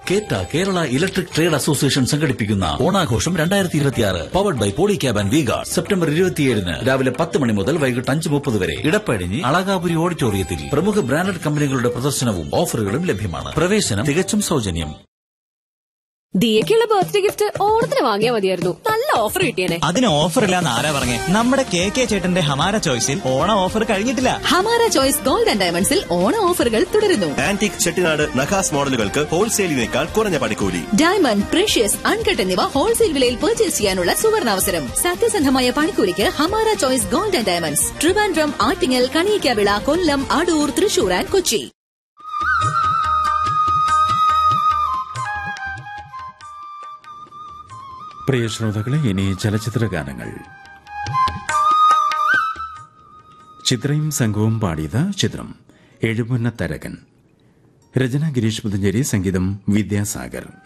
കേറ്റ Kerala electric trade association സംഘടിപ്പിക്കുന്ന ഓണാഘോഷം 2026 powered by Polycab and V-Guard September 27 രാവിലെ 10 മണി മുതൽ വൈകിട്ട് 5:30 വരെ ഇടപ്പഴിഞ്ഞി അളകാപുരി ഓഡിറ്റോറിയത്തിൽ പ്രമുഖ ബ്രാൻഡഡ് കമ്പനികളുടെ പ്രദർശനവും ഓഫറുകളും ലഭ്യമാണ്. പ്രവേശനം തികച്ചും സൗജന്യം. ദിയക്കുള്ള ബർത്ത്ഡേ ഗിഫ്റ്റ് ഓണത്തിന് വാങ്ങിയാൽ മതിയായിരുന്നു. നല്ല ഓഫർ കിട്ടിയേനെ. അതിന് ഓഫർ ഇല്ലാന്ന് ആരാ പറഞ്ഞേ? നമ്മുടെ കെ ചേട്ടന്റെ ഹമാര ചോയ്സിൽ ഓണ ഓഫർ കഴിഞ്ഞിട്ടില്ല. ഹമാര ചോയ്സ് ഗോൾഡ് ആൻഡ് ഡയമണ്ട്സിൽ ഓണ ഓഫറുകൾ തുടരുന്നു. ആന്റിക് ചെട്ടിനാട് നഖാസ് മോഡലുകൾക്ക് ഹോൾസെയിലിനേക്കാൾ കുറഞ്ഞ പണിക്കൂലി. ഡയമണ്ട്, പ്രഷ്യസ്, അൺകട്ട് എന്നിവ ഹോൾസെയിൽ വിലയിൽ പർച്ചേസ് ചെയ്യാനുള്ള സുവർണാവസരം. സത്യസന്ധമായ പണിക്കൂലിക്ക് Hamara choice gold and diamonds, Trivandrum, Attingal, Kaliyakkavilai, Kollam, Adoor, Thrissur and Kochi. പ്രിയ ശ്രോതാക്കളെ, ഇനി ചലച്ചിത്ര ഗാനങ്ങൾ. ചിത്രയും സംഘവും പാടിയത് ചിത്രം എഴുപുന്ന തരകൻ. രചന ഗിരീഷ് പുതഞ്ചേരി, സംഗീതം വിദ്യാസാഗർ.